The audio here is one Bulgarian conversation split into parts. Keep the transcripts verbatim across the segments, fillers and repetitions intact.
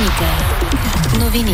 Вероника. Новини.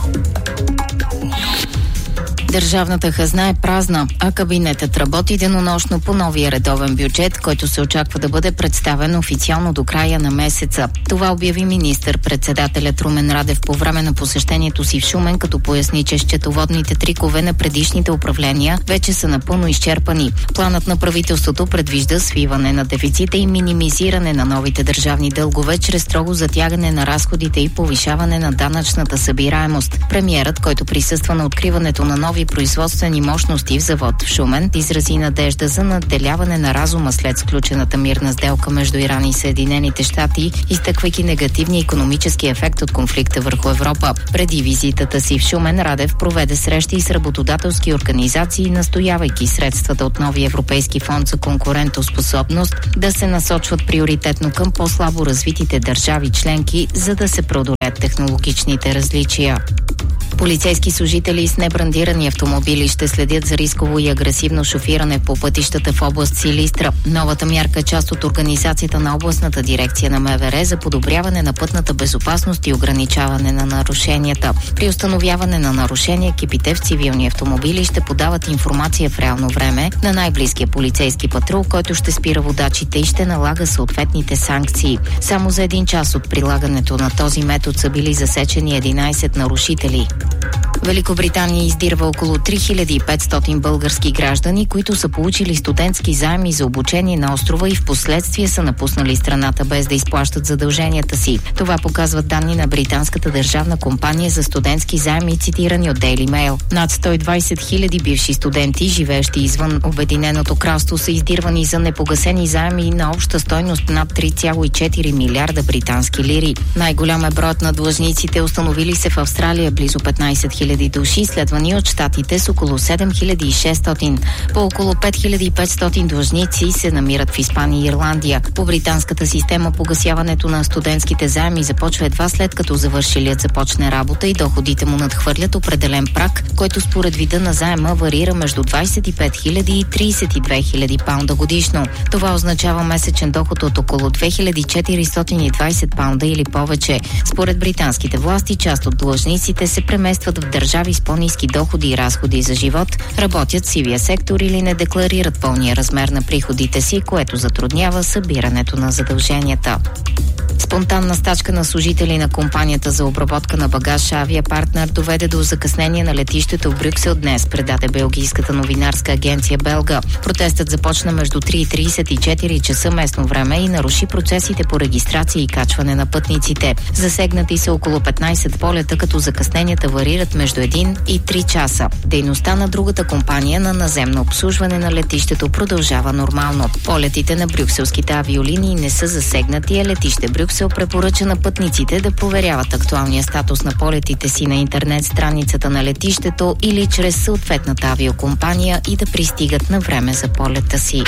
Държавната хазна е празна, а кабинетът работи денонощно по новия редовен бюджет, който се очаква да бъде представен официално до края на месеца. Това обяви министър-председателят Румен Радев по време на посещението си в Шумен, като поясни, че счетоводните трикове на предишните управления вече са напълно изчерпани. Планът на правителството предвижда свиване на дефицита и минимизиране на новите държавни дългове чрез строго затягане на разходите и повишаване на данъчната събираемост. Премиерът, който присъства на откриването на нови производствени мощности в завод в Шумен, изрази надежда за надделяване на разума след сключената мирна сделка между Иран и Съединените щати, изтъквайки негативния икономически ефект от конфликта върху Европа. Преди визитата си в Шумен, Радев проведе срещи с работодателски организации, настоявайки средствата от новия Европейски фонд за конкурентоспособност да се насочват приоритетно към по-слабо развитите държави членки, за да се преодолеят технологичните различия. Полицейски служители с небрандирани автомобили ще следят за рисково и агресивно шофиране по пътищата в област Силистра. Новата мярка е част от организацията на областната дирекция на МВР за подобряване на пътната безопасност и ограничаване на нарушенията. При установяване на нарушения, екипите в цивилни автомобили ще подават информация в реално време на най-близкия полицейски патрул, който ще спира водачите и ще налага съответните санкции. Само за един час от прилагането на този метод са били засечени единайсет нарушители. Великобритания издирва около три хиляди и петстотин български граждани, които са получили студентски заеми за обучение на острова и в последствие са напуснали страната без да изплащат задълженията си. Това показват данни на британската държавна компания за студентски заеми, цитирани от Daily Mail. Над сто и двайсет хиляди бивши студенти, живеещи извън Обединеното кралство, са издирвани за непогасени заеми на обща стойност над три цяло и четири милиарда британски лири. Най-голям е броят на длъжниците, установили се в Австралия, близо петнайсет хиляди души, следвани от щатите с около седем хиляди и шестстотин. По около пет хиляди и петстотин длъжници се намират в Испания и Ирландия. По британската система погасяването на студентските заеми започва едва след като завършилият започне работа и доходите му надхвърлят определен праг, който според вида на заема варира между двайсет и пет хиляди и трийсет и две хиляди паунда годишно. Това означава месечен доход от около две хиляди четиристотин и двайсет паунда или повече. Според британските власти, част от длъжниците се преместват в държави с по-ниски доходи и разходи за живот, работят в сивия сектор или не декларират пълния размер на приходите си, което затруднява събирането на задълженията. Спонтанна стачка на служители на компанията за обработка на багаж Авиапартнер доведе до закъснение на летището в Брюксел днес, предаде белгийската новинарска агенция Белга. Протестът започна между три и трийсет и четири часа местно време и наруши процесите по регистрация и качване на пътниците. Засегнати са около петнайсет полета, като закъсненията варират между един и три часа. Дейността на другата компания на наземно обслужване на летището продължава нормално. Полетите на брюкселските авиолинии не са засегнати, а летище Брюксел препоръча на пътниците да проверяват актуалния статус на полетите си на интернет страницата на летището или чрез съответната авиокомпания и да пристигат на време за полета си.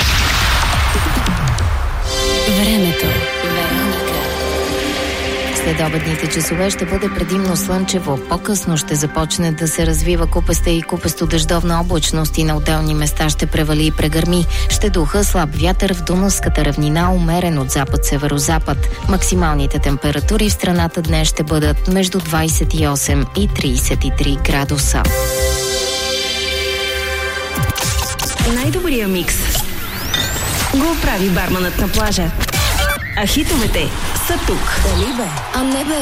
Времето. Следобедните часове ще бъде предимно слънчево. По-късно ще започне да се развива купеста и купесто дъждовна облачност и на отделни места ще превали и прегърми. Ще духа слаб вятър в Дунавската равнина, умерен от запад-северозапад. Максималните температури в страната днес ще бъдат между двайсет и осем и трийсет и три градуса. Най-добрия микс го прави барманът на плажа. А хитовете са тук. Дали бе? А не бе.